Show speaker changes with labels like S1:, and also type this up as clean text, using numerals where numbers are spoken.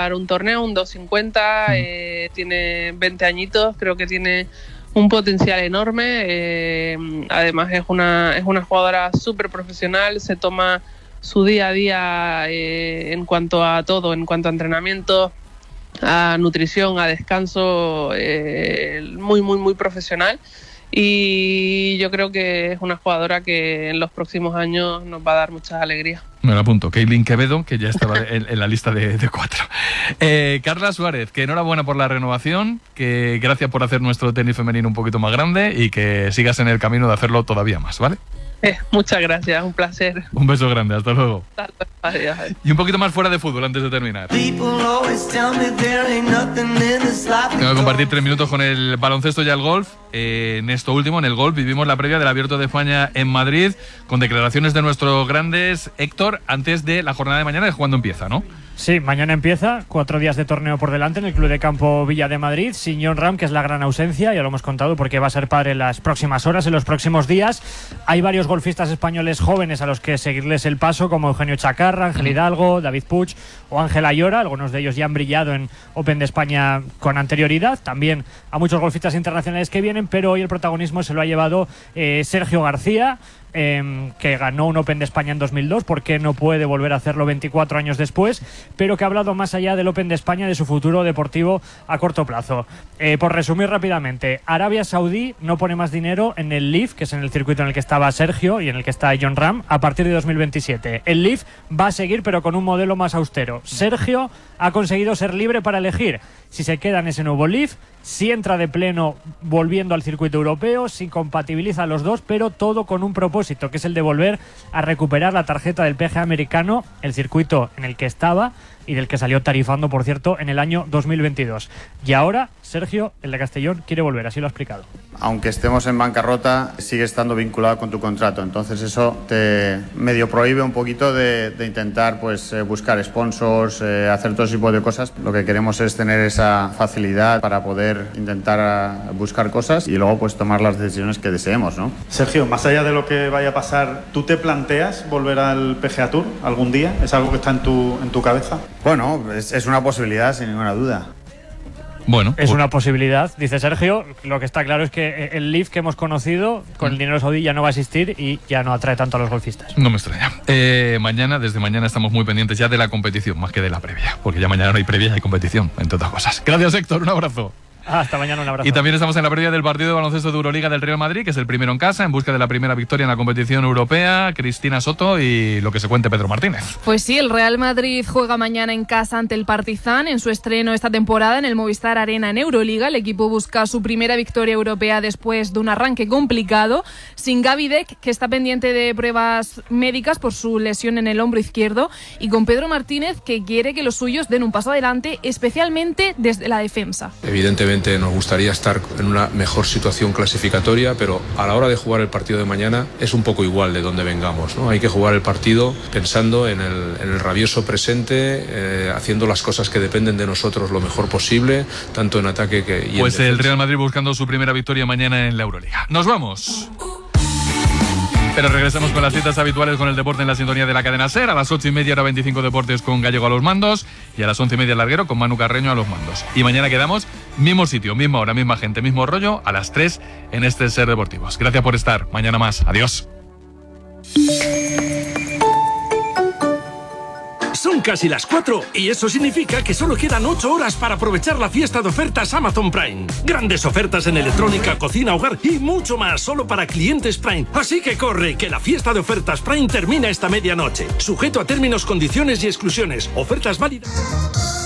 S1: jugar un torneo, un 250, tiene 20 añitos, creo que tiene un potencial enorme, además es una jugadora súper profesional, se toma su día a día en cuanto a todo, en cuanto a entrenamiento, a nutrición, a descanso, muy, muy, muy profesional. Y yo creo que es una jugadora que en los próximos años nos va a dar muchas alegrías.
S2: Me lo apunto, Kaylin Quevedo, que ya estaba en la lista de 4. Carla Suárez, que enhorabuena por la renovación, que gracias por hacer nuestro tenis femenino un poquito más grande y que sigas en el camino de hacerlo todavía más, ¿vale?
S1: Muchas gracias, un placer.
S2: Un beso grande, hasta luego.
S1: Adiós.
S2: Y un poquito más fuera de fútbol antes de terminar. Tengo que compartir 3 minutos con el baloncesto y el golf. En esto último, en el golf, vivimos la previa del Abierto de España en Madrid, con declaraciones de nuestros grandes. Héctor, antes de la jornada de mañana, es cuando empieza, ¿no?
S3: Sí, mañana empieza, 4 días de torneo por delante en el Club de Campo Villa de Madrid, sin Jon Rahm, que es la gran ausencia, ya lo hemos contado porque va a ser padre en las próximas horas, en los próximos días. Hay varios golfistas españoles jóvenes a los que seguirles el paso, como Eugenio Chacarra, Ángel Hidalgo, David Puig o Ángel Ayora. Algunos de ellos ya han brillado en Open de España con anterioridad. También a muchos golfistas internacionales que vienen, pero hoy el protagonismo se lo ha llevado Sergio García, que ganó un Open de España en 2002, porque no puede volver a hacerlo 24 años después, pero que ha hablado más allá del Open de España, de su futuro deportivo a corto plazo. Por resumir rápidamente, Arabia Saudí no pone más dinero en el LIV, que es en el circuito en el que estaba Sergio y en el que está Jon Rahm, a partir de 2027. El LIV va a seguir, pero con un modelo más austero. Sergio ha conseguido ser libre para elegir si se queda en ese nuevo LIV, si entra de pleno volviendo al circuito europeo, si compatibiliza los dos, pero todo con un propósito, que es el de volver a recuperar la tarjeta del PGA americano, el circuito en el que estaba y del que salió tarifando, por cierto, en el año 2022. Y ahora, Sergio, el de Castellón, quiere volver, así lo ha explicado.
S4: Aunque estemos en bancarrota, sigue estando vinculado con tu contrato, entonces eso te medio prohíbe un poquito de intentar buscar sponsors, hacer todo ese tipo de cosas. Lo que queremos es tener esa facilidad para poder intentar buscar cosas y luego tomar las decisiones que deseemos, ¿no?
S5: Sergio, más allá de lo que vaya a pasar, ¿tú te planteas volver al PGA Tour algún día? ¿Es algo que está en tu cabeza?
S4: Bueno, es una posibilidad, sin ninguna duda.
S2: Bueno,
S3: es una posibilidad, dice Sergio. Lo que está claro es que el LIV que hemos conocido con el dinero saudí ya no va a existir y ya no atrae tanto a los golfistas.
S2: No me extraña. Desde mañana estamos muy pendientes ya de la competición, más que de la previa, porque ya mañana no hay previa, hay competición, entre otras cosas. Gracias, Héctor, un abrazo.
S3: Hasta mañana, un abrazo.
S2: Y también estamos en la previa del partido de baloncesto de Euroliga del Real Madrid, que es el primero en casa, en busca de la primera victoria en la competición europea. Cristina Soto y lo que se cuente Pedro Martínez.
S6: Pues sí, el Real Madrid juega mañana en casa ante el Partizan en su estreno esta temporada en el Movistar Arena en Euroliga. El equipo busca su primera victoria europea después de un arranque complicado, sin Gaby Deck, que está pendiente de pruebas médicas por su lesión en el hombro izquierdo, y con Pedro Martínez, que quiere que los suyos den un paso adelante, especialmente desde la defensa.
S7: Evidentemente nos gustaría estar en una mejor situación clasificatoria, pero a la hora de jugar el partido de mañana es un poco igual de dónde vengamos, ¿no? Hay que jugar el partido pensando en el rabioso presente, haciendo las cosas que dependen de nosotros lo mejor posible, tanto en ataque y en defensa.
S2: Pues el Real Madrid buscando su primera victoria mañana en la Euroliga. ¡Nos vamos! Pero regresamos con las citas habituales con el deporte en la sintonía de la cadena SER. A las 8:30 hora 25 Deportes con Gallego a los mandos y a las 11:30 Larguero con Manu Carreño a los mandos. Y mañana quedamos mismo sitio, misma hora, misma gente, mismo rollo a las 3 en este SER Deportivos. Gracias por estar. Mañana más. Adiós.
S8: Son casi las 4 y eso significa que solo quedan 8 horas para aprovechar la fiesta de ofertas Amazon Prime. Grandes ofertas en electrónica, cocina, hogar y mucho más solo para clientes Prime. Así que corre, que la fiesta de ofertas Prime termina esta medianoche. Sujeto a términos, condiciones y exclusiones. Ofertas válidas.